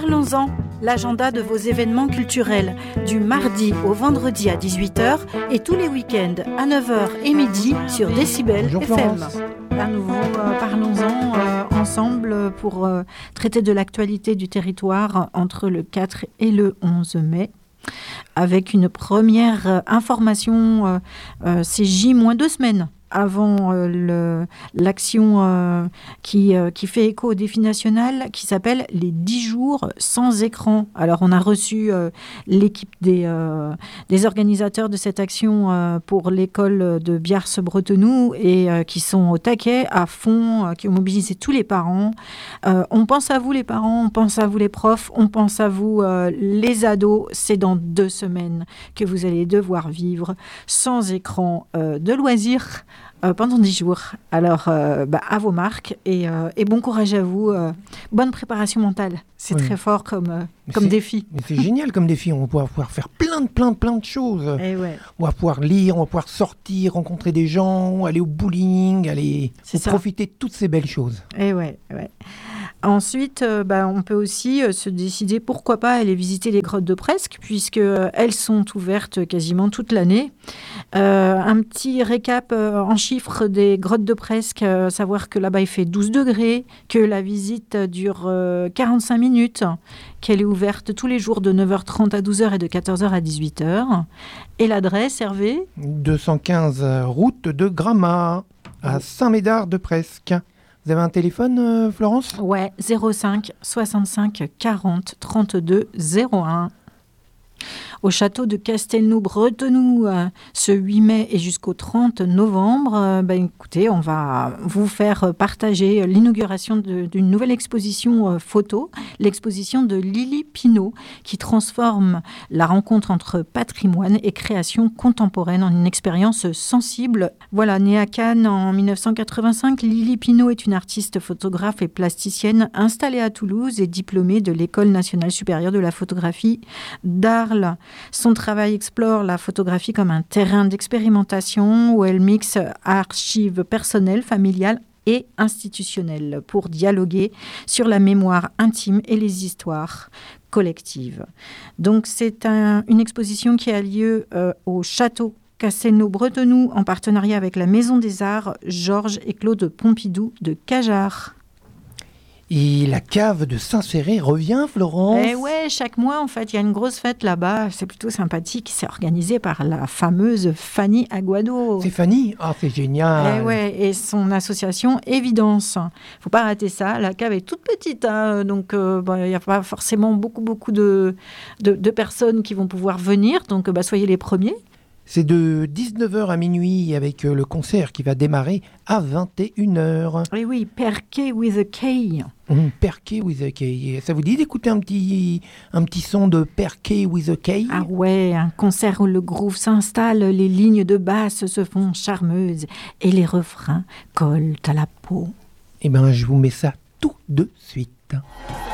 Parlons-en, l'agenda de vos événements culturels, du mardi au vendredi à 18h et tous les week-ends à 9h et midi sur Décibel Bonjour FM. Florence. À nouveau, parlons-en ensemble pour traiter de l'actualité du territoire entre le 4 et le 11 mai. Avec une première information, c'est J-2 semaines avant l'action qui fait écho au défi national qui s'appelle les 10 jours sans écran. Alors on a reçu l'équipe des organisateurs de cette action pour l'école de Biars-Bretenoux et qui sont au taquet, à fond, qui ont mobilisé tous les parents. On pense à vous les parents, on pense à vous les profs, on pense à vous les ados. C'est dans 2 semaines que vous allez devoir vivre sans écran de loisirs pendant 10 jours. Alors, à vos marques et bon courage à vous. Bonne préparation mentale. C'est très fort comme défi. Mais c'est génial comme défi. On va pouvoir faire plein de choses. Et ouais. On va pouvoir lire, on va pouvoir sortir, rencontrer des gens, aller au bowling, profiter de toutes ces belles choses. Et ouais. Ensuite, on peut aussi se décider, pourquoi pas, aller visiter les grottes de Presque, puisqu'elles sont ouvertes quasiment toute l'année. Un petit récap en chiffres des grottes de Presque, savoir que là-bas il fait 12 degrés, que la visite dure 45 minutes, qu'elle est ouverte tous les jours de 9h30 à 12h et de 14h à 18h. Et l'adresse, Hervé ? 215 route de Gramat, à Saint-Médard de Presque. Vous avez un téléphone, Florence ? Ouais, 05 65 40 32 01. Au château de Castelnau-Bretenoux, ce 8 mai et jusqu'au 30 novembre, écoutez, on va vous faire partager l'inauguration d'une nouvelle exposition photo, l'exposition de Lily Pinault, qui transforme la rencontre entre patrimoine et création contemporaine en une expérience sensible. Voilà, née à Cannes en 1985, Lily Pinault est une artiste photographe et plasticienne installée à Toulouse et diplômée de l'École nationale supérieure de la photographie d'Arles. Son travail explore la photographie comme un terrain d'expérimentation où elle mixe archives personnelles, familiales et institutionnelles pour dialoguer sur la mémoire intime et les histoires collectives. Donc c'est une exposition qui a lieu au château Castelnau-Bretenoux en partenariat avec la Maison des Arts Georges et Claude Pompidou de Cajarc. Et la cave de Saint-Céré revient, Florence ? Eh ouais, chaque mois, en fait, il y a une grosse fête là-bas. C'est plutôt sympathique. C'est organisé par la fameuse Fanny Aguado. C'est Fanny ? Ah, c'est génial. Eh ouais, et son association Évidence. Faut pas rater ça. La cave est toute petite, hein, donc il n'y a pas forcément beaucoup de personnes qui vont pouvoir venir. Donc, soyez les premiers. C'est de 19h à minuit avec le concert qui va démarrer à 21h. Et oui, Perquet with a K. Perquet with a K. Ça vous dit d'écouter un petit son de Perquet with a K ? Ah ouais, un concert où le groove s'installe, les lignes de basse se font charmeuses et les refrains collent à la peau. Eh bien, je vous mets ça tout de suite.